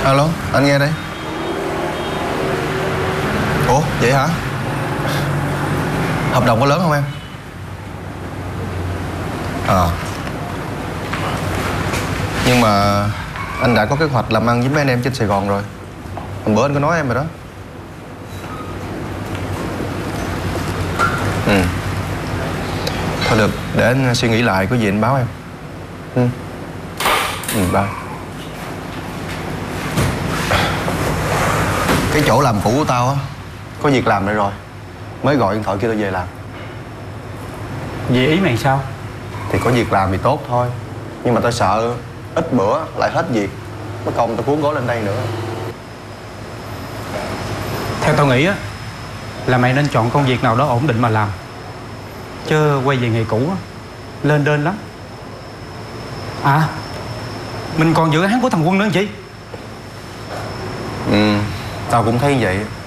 Alo, anh nghe đây. Ủa, vậy hả? Hợp đồng có lớn không em? Nhưng mà anh đã có kế hoạch làm ăn với mấy anh em trên Sài Gòn rồi. Hôm bữa anh có nói em rồi đó. Thôi được, để anh suy nghĩ lại, có gì anh báo em. Bye. Cái chỗ làm cũ của tao á, có việc làm đây rồi. Mới gọi điện thoại kêu tao về làm. Vậy ý mày sao? Thì có việc làm thì tốt thôi. Nhưng mà tao sợ ít bữa lại hết việc, mất công tao cuốn gói lên đây nữa. Theo tao nghĩ á, là mày nên chọn công việc nào đó ổn định mà làm. Chứ quay về nghề cũ á, lên đên lắm. À, mình còn dự án của thằng Quân nữa chị. Tao cũng thấy vậy.